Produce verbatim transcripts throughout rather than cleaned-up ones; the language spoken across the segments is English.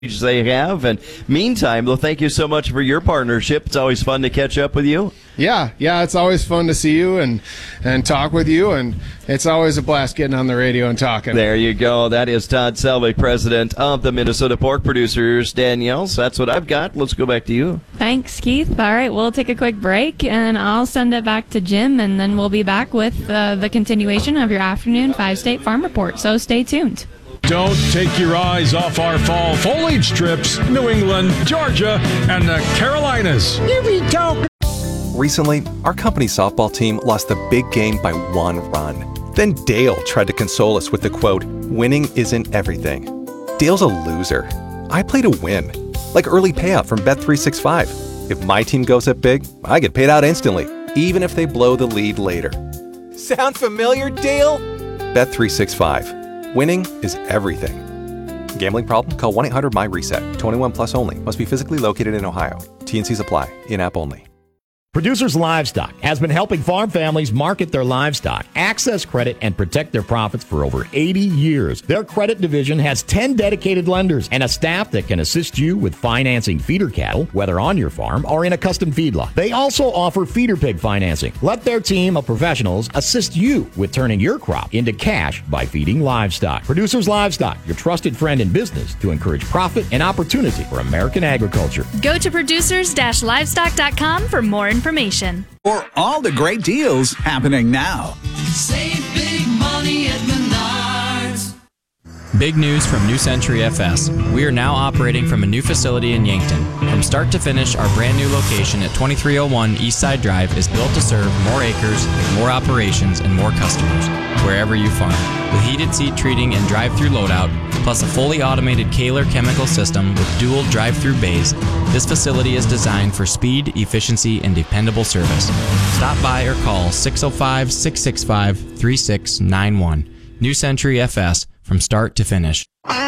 they have. And meantime, though, thank you so much for your partnership. It's always fun to catch up with you. Yeah, yeah, it's always fun to see you and, and talk with you, and it's always a blast getting on the radio and talking. There you go. That is Todd Selvig, president of the Minnesota Pork Producers. Danielle, so that's what I've got. Let's go back to you. Thanks, Keith. All right, we'll take a quick break, and I'll send it back to Jim, and then we'll be back with uh, the continuation of your afternoon five-state farm report, so stay tuned. Don't take your eyes off our fall foliage strips, New England, Georgia, and the Carolinas. Here we go. Recently, our company's softball team lost the big game by one run. Then Dale tried to console us with the quote, "Winning isn't everything." Dale's a loser. I play to win. Like early payout from Bet three sixty-five. If my team goes up big, I get paid out instantly, even if they blow the lead later. Sound familiar, Dale? Bet three sixty-five. Winning is everything. Gambling problem? Call one eight hundred M Y reset. twenty-one plus only. Must be physically located in Ohio. T N Cs apply. In-app only. Producers Livestock has been helping farm families market their livestock, access credit, and protect their profits for over eighty years. Their credit division has ten dedicated lenders and a staff that can assist you with financing feeder cattle, whether on your farm or in a custom feedlot. They also offer feeder pig financing. Let their team of professionals assist you with turning your crop into cash by feeding livestock. Producers Livestock, your trusted friend in business to encourage profit and opportunity for American agriculture. Go to producers livestock dot com for more information. information. For all the great deals happening now. Save big money at Menards. Big news from New Century F S. We are now operating from a new facility in Yankton. From start to finish, our brand new location at twenty-three oh one Eastside Drive is built to serve more acres, more operations, and more customers, wherever you farm. With heated seed treating and drive-through loadout, plus a fully automated Kaler chemical system with dual drive-through bays, this facility is designed for speed, efficiency, and dependable service. Stop by or call six oh five, six six five, three six nine one. New Century F S, from start to finish.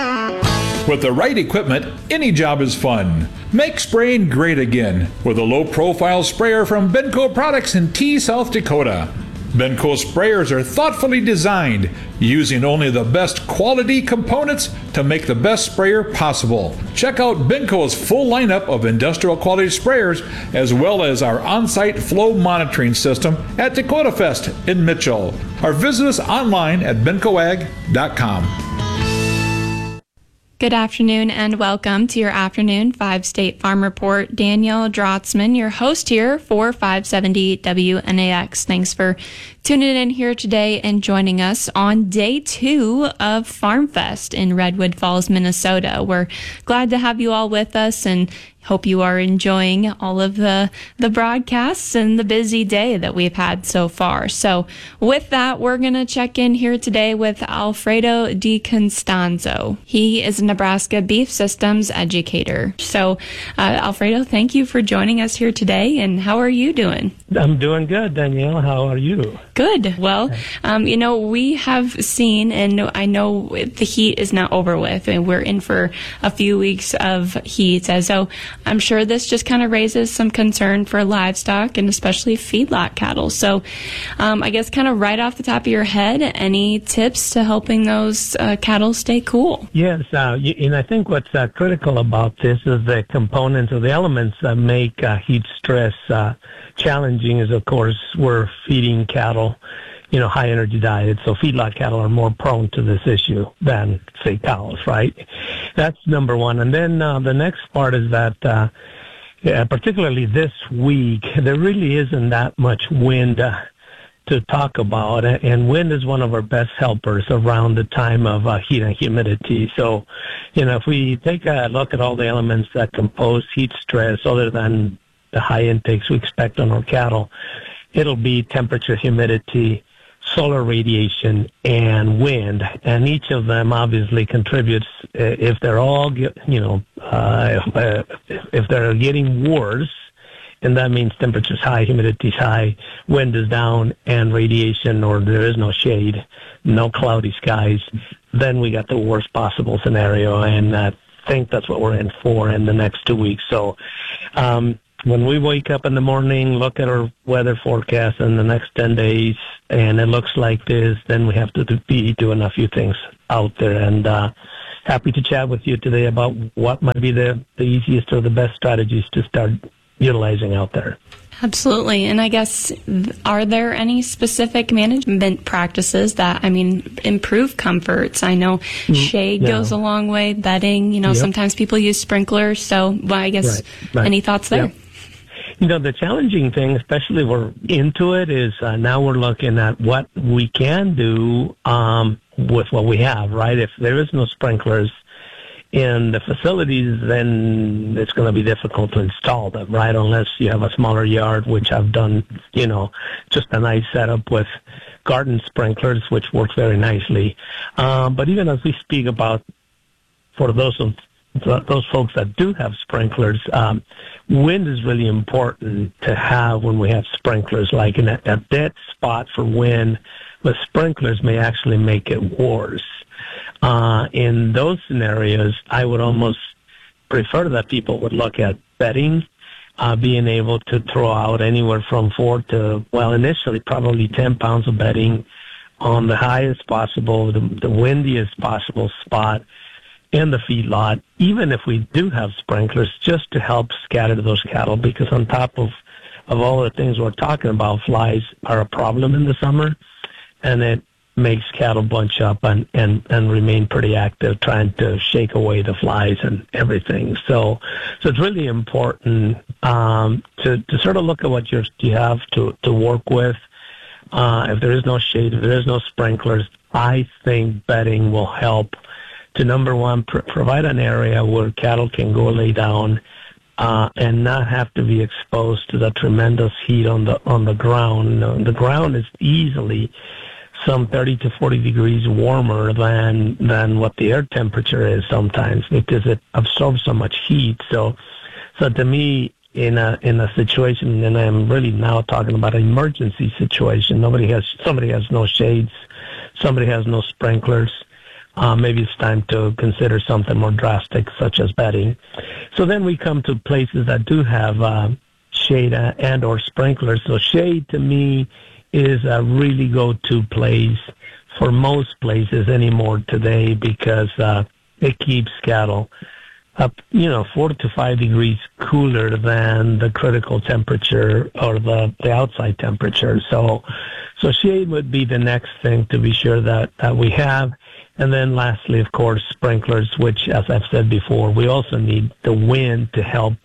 With the right equipment, any job is fun. Make spraying great again with a low-profile sprayer from Benco Products in Tea, South Dakota. Benco sprayers are thoughtfully designed, using only the best quality components to make the best sprayer possible. Check out Benco's full lineup of industrial quality sprayers, as well as our on-site flow monitoring system at Dakota Fest in Mitchell. Or visit us online at benco ag dot com. Good afternoon and welcome to your afternoon five-state farm report. Danielle Drotzman, your host here for five seventy W N A X. Thanks for tuning in here today and joining us on day two of Farm Fest in Redwood Falls, Minnesota. We're glad to have you all with us and hope you are enjoying all of the, the broadcasts and the busy day that we've had so far. So with that, we're going to check in here today with Alfredo DiConstanzo. He is a Nebraska beef systems educator. So uh, Alfredo, thank you for joining us here today. And how are you doing? I'm doing good, Danielle. How are you? Good. Well, um, you know, we have seen, and I know the heat is not over with, and we're in for a few weeks of heat. So I'm sure this just kind of raises some concern for livestock and especially feedlot cattle. So um, I guess kind of right off the top of your head, any tips to helping those uh, cattle stay cool? Yes, uh, and I think what's uh, critical about this is the components or the elements that make uh, heat stress uh, challenging is, of course, we're feeding cattle, you know, high energy diets. So feedlot cattle are more prone to this issue than, say, cows, right? That's number one. And then uh, the next part is that, uh, yeah, particularly this week, there really isn't that much wind uh, to talk about. And wind is one of our best helpers around the time of uh, heat and humidity. So, you know, if we take a look at all the elements that compose heat stress, other than the high intakes we expect on our cattle, it'll be temperature, humidity, solar radiation, and wind. And each of them obviously contributes. If they're all, you know, uh, if, if they're getting worse, and that means temperature's high, humidity's high, wind is down, and radiation, or there is no shade, no cloudy skies, then we got the worst possible scenario. And I think that's what we're in for in the next two weeks. So, um, when we wake up in the morning, look at our weather forecast in the next ten days, and it looks like this, then we have to be doing a few things out there. And, uh, happy to chat with you today about what might be the, the easiest or the best strategies to start utilizing out there. Absolutely. And I guess, are there any specific management practices that, I mean, improve comforts? I know shade yeah. goes a long way, bedding, you know, Yep. sometimes people use sprinklers. So, well, I guess, Right, right. any thoughts there? Yep. You know, the challenging thing, especially if we're into it, is uh, now we're looking at what we can do um, with what we have, right? If there is no sprinklers in the facilities, then it's going to be difficult to install them, right? Unless you have a smaller yard, which I've done, you know, just a nice setup with garden sprinklers, which works very nicely. Um, but even as we speak about, for those of those folks that do have sprinklers, um, wind is really important to have when we have sprinklers. Like in a, a dead spot for wind with sprinklers may actually make it worse. Uh, in those scenarios, I would almost prefer that people would look at bedding, uh, being able to throw out anywhere from four to, well, initially probably ten pounds of bedding on the highest possible, the, the windiest possible spot in the feedlot, even if we do have sprinklers, just to help scatter those cattle, because on top of, of all the things we're talking about, flies are a problem in the summer, and it makes cattle bunch up and, and, and remain pretty active, trying to shake away the flies and everything. So, so it's really important um, to, to sort of look at what you're, you have to, to work with. Uh, if there is no shade, if there is no sprinklers, I think bedding will help to, number one, pr- provide an area where cattle can go lay down uh, and not have to be exposed to the tremendous heat on the on the ground. You know, the ground is easily some thirty to forty degrees warmer than than what the air temperature is sometimes, because it absorbs so much heat. So, so to me, in a in a situation, and I'm really now talking about an emergency situation. Nobody has somebody has no shades, somebody has no sprinklers. Uh, maybe it's time to consider something more drastic, such as bedding. So then we come to places that do have uh, shade and or sprinklers. So shade to me is a really go-to place for most places anymore today, because uh, it keeps cattle up, you know, four to five degrees cooler than the critical temperature or the, the outside temperature. So, so shade would be the next thing to be sure that, that we have. And then lastly, of course, sprinklers, which, as I've said before, we also need the wind to help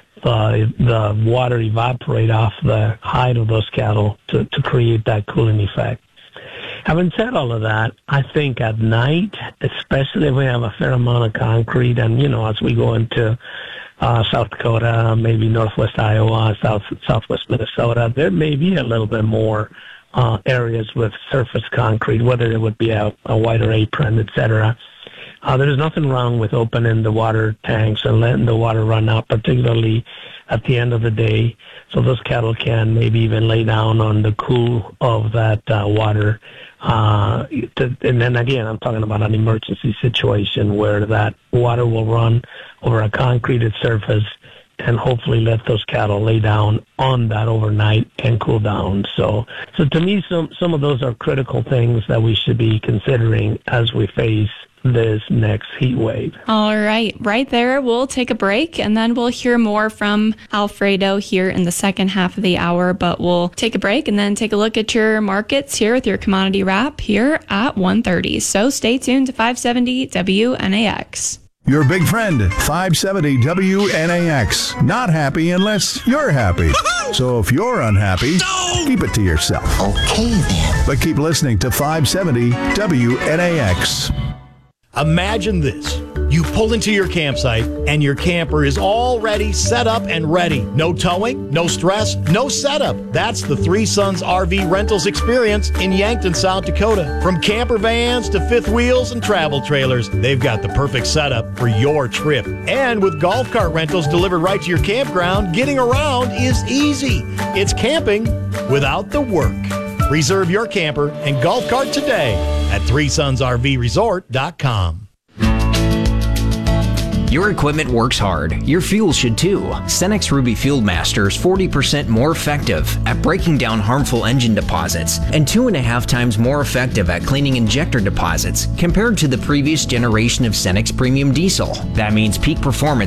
the, the water evaporate off the hide of those cattle to, to create that cooling effect. Having said all of that, I think at night, especially if we have a fair amount of concrete, and, you know, as we go into uh, South Dakota, maybe northwest Iowa, south southwest Minnesota, there may be a little bit more uh, areas with surface concrete, whether it would be a, a wider apron, et cetera. Uh, there's nothing wrong with opening the water tanks and letting the water run out, particularly at the end of the day, so those cattle can maybe even lay down on the cool of that uh, water. Uh, to, and then again, I'm talking about an emergency situation where that water will run over a concreted surface and hopefully let those cattle lay down on that overnight and cool down. So, so to me, some some of those are critical things that we should be considering as we face this next heat wave. All right. Right there, we'll take a break, and then we'll hear more from Alfredo here in the second half of the hour. But we'll take a break and then take a look at your markets here with your commodity wrap here at one thirty. So stay tuned to five seventy W N A X. Your big friend, five seventy W N A X. Not happy unless you're happy. So if you're unhappy, keep it to yourself. Okay, then. But keep listening to five seventy W N A X. Imagine this. You pull into your campsite and your camper is already set up and ready. No towing, no stress, no setup. That's the Three Sons R V Rentals experience in Yankton, South Dakota. From camper vans to fifth wheels and travel trailers, they've got the perfect setup for your trip. And with golf cart rentals delivered right to your campground, getting around is easy. It's camping without the work. Reserve your camper and golf cart today at three sons R V resort dot com. Your equipment works hard. Your fuel should too. Cenex Ruby Fuel Master is forty percent more effective at breaking down harmful engine deposits and two and a half times more effective at cleaning injector deposits compared to the previous generation of Cenex Premium Diesel. That means peak performance